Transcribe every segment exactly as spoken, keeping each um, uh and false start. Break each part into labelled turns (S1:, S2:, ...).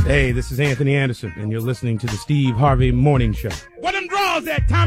S1: Hey, this is Anthony Anderson, and you're listening to the Steve Harvey Morning Show. What them draws at, Tommy?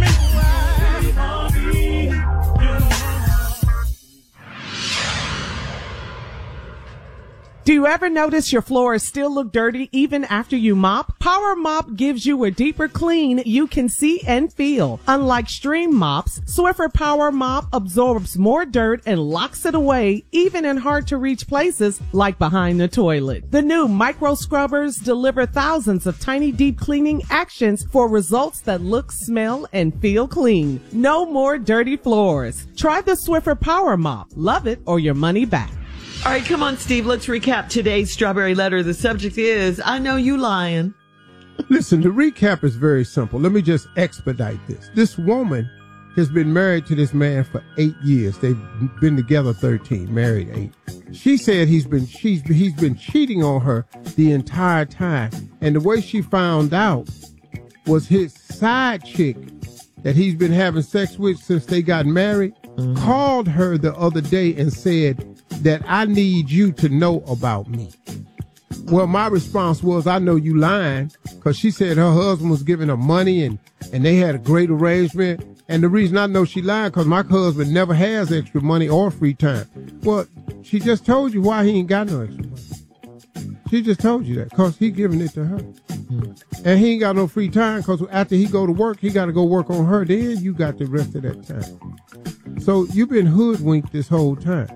S2: Do you ever notice your floors still look dirty even after you mop? Power Mop gives you a deeper clean you can see and feel. Unlike Stream mops, Swiffer Power Mop absorbs more dirt and locks it away even in hard-to-reach places like behind the toilet. The new micro scrubbers deliver thousands of tiny deep cleaning actions for results that look, smell, and feel clean. No more dirty floors. Try the Swiffer Power Mop. Love it or your money back.
S3: All right, come on, Steve. Let's recap today's Strawberry Letter. The subject is, I know you lying.
S4: Listen, the recap is very simple. Let me just expedite this. This woman has been married to this man for eight years. They've been together thirteen, married eight. She said he's been she's he's been cheating on her the entire time. And the way she found out was his side chick that he's been having sex with since they got married mm-hmm. called her the other day and said that I need you to know about me. Well, my response was, I know you lying, because she said her husband was giving her money and, and they had a great arrangement. And the reason I know she lying, because my husband never has extra money or free time. Well, she just told you why he ain't got no extra money. She just told you that, because he giving it to her. Mm-hmm. And he ain't got no free time, because after he go to work, he got to go work on her. Then you got the rest of that time. So you've been hoodwinked this whole time.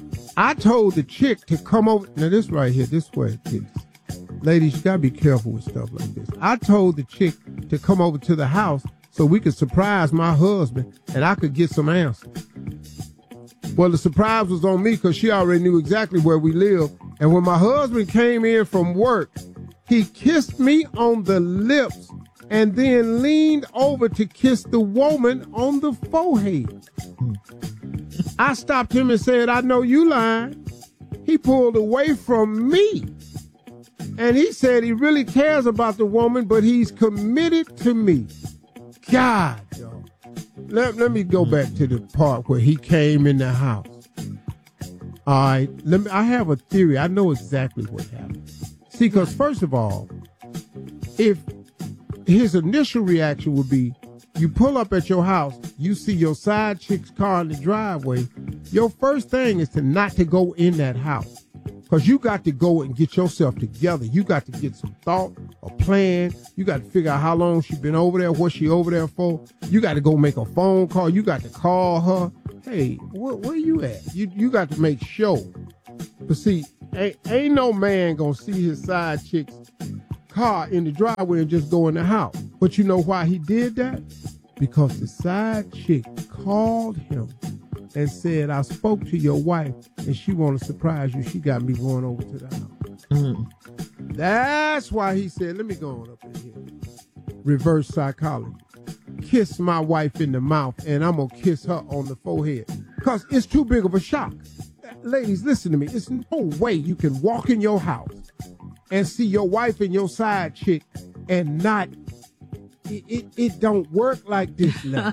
S4: I told the chick to come over. Now, this right here, this way it is. Ladies, you got to be careful with stuff like this. I told the chick to come over to the house so we could surprise my husband and I could get some answers. Well, the surprise was on me because she already knew exactly where we live. And when my husband came in from work, he kissed me on the lips and then leaned over to kiss the woman on the forehead. I stopped him and said, I know you lying. He pulled away from me. And he said he really cares about the woman, but he's committed to me. God, y'all. Let, let me go back to the part where he came in the house. All right. Let me, I have a theory. I know exactly what happened. See, because first of all, if his initial reaction would be, you pull up at your house, you see your side chick's car in the driveway, your first thing is to not to go in that house. Because you got to go and get yourself together. You got to get some thought, a plan. You got to figure out how long she been over there, what she over there for. You got to go make a phone call. You got to call her. Hey, where, where you at? You you got to make sure. But see, ain't, ain't no man gonna see his side chick's car in the driveway and just go in the house. But you know why he did that? Because the side chick called him and said, I spoke to your wife and she want to surprise you. She got me going over to the house. Mm. That's why he said, let me go on up in here. Reverse psychology. Kiss my wife in the mouth and I'm going to kiss her on the forehead. Because it's too big of a shock. Ladies, listen to me. It's no way you can walk in your house and see your wife and your side chick and not, it, it, it don't work like this now.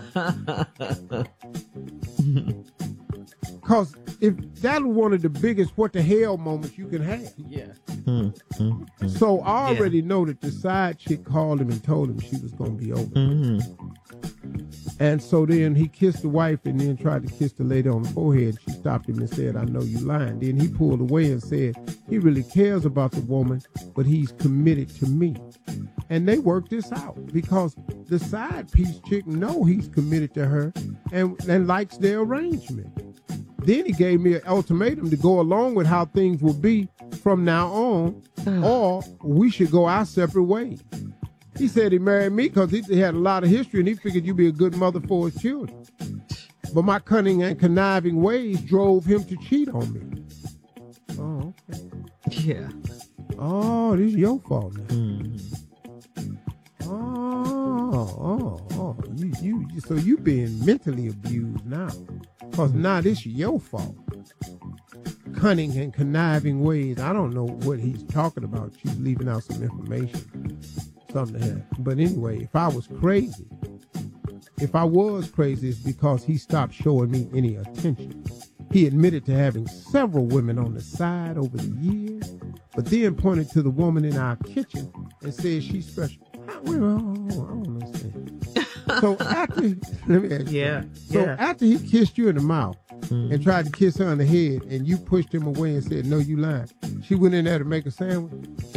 S4: Because if that's one of the biggest what the hell moments you can have.
S3: Yeah.
S4: Mm-hmm. So I already yeah. know that the side chick called him and told him she was going to be over. Mm-hmm. And so then he kissed the wife and then tried to kiss the lady on the forehead. She stopped him and said, I know you lying. Then he pulled away and said, he really cares about the woman, but he's committed to me. And they worked this out because the side piece chick know he's committed to her and, and likes their arrangement. Then he gave me an ultimatum to go along with how things will be from now on, or we should go our separate ways. He said he married me because he had a lot of history and he figured you'd be a good mother for his children. But my cunning and conniving ways drove him to cheat on me. Oh, okay.
S3: Yeah.
S4: Oh, this is your fault now.
S3: Mm-hmm.
S4: Oh, oh, oh. You, you, you, so you being mentally abused now. Because now this is your fault. Cunning and conniving ways. I don't know what he's talking about. She's leaving out some information. Something to him. But anyway, if I was crazy, if I was crazy, it's because he stopped showing me any attention. He admitted to having several women on the side over the years, but then pointed to the woman in our kitchen and said she's special. I, wait, hold on, hold on, I don't understand. So after, let me ask you.
S3: Yeah.
S4: So
S3: yeah.
S4: after he kissed you in the mouth
S3: Mm.
S4: and tried to kiss her on the head, and you pushed him away and said, "No, you lying," she went in there to make a sandwich.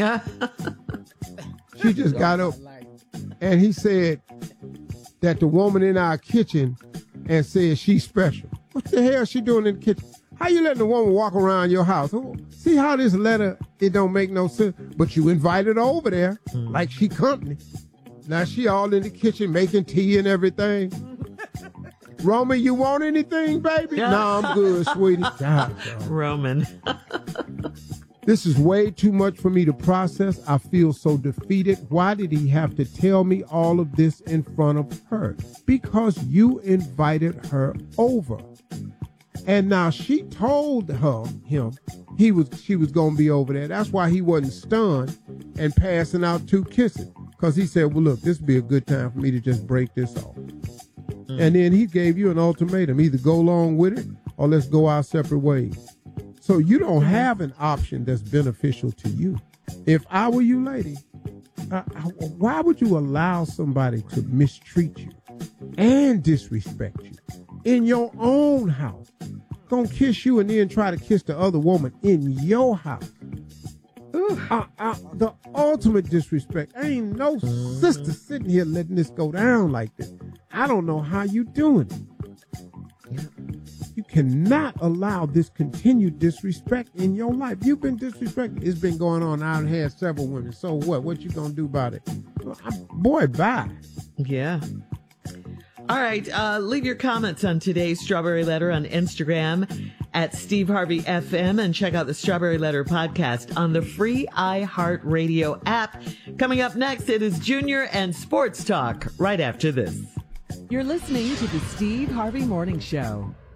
S4: She just got up, and he said that the woman in our kitchen and said she's special. What the hell is she doing in the kitchen? How you letting a woman walk around your house? See how this letter, it don't make no sense, but you invited her over there mm. like she company. Now she all in the kitchen making tea and everything. Roman, you want anything, baby?
S3: Yeah.
S4: No, I'm good, sweetie. God, God.
S3: Roman.
S4: This is way too much for me to process. I feel so defeated. Why did he have to tell me all of this in front of her? Because you invited her over. And now she told her, him, he was, she was going to be over there. That's why he wasn't stunned and passing out two kisses. Because he said, well, look, this would be a good time for me to just break this off. Mm. And then he gave you an ultimatum. Either go along with it or let's go our separate ways. So you don't have an option that's beneficial to you. If I were you, lady, uh, why would you allow somebody to mistreat you and disrespect you in your own house? Gonna kiss you and then try to kiss the other woman in your house. Uh, uh, the ultimate disrespect. Ain't no sister sitting here letting this go down like this. I don't know how you doing it. You cannot allow this continued disrespect in your life. You've been disrespected. It's been going on. I've had several women. So what? What you gonna do about it? Boy, bye.
S3: Yeah. All right. Uh, leave your comments on today's Strawberry Letter on Instagram at Steve Harvey F M, and check out the Strawberry Letter podcast on the free iHeartRadio app. Coming up next, it is Junior and Sports Talk right after this.
S5: You're listening to the Steve Harvey Morning Show.